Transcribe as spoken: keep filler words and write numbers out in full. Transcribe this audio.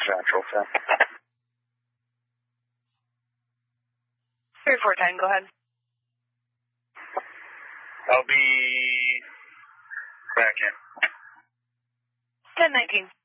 Central ten. three four ten, go ahead. I'll be back in. ten nineteen.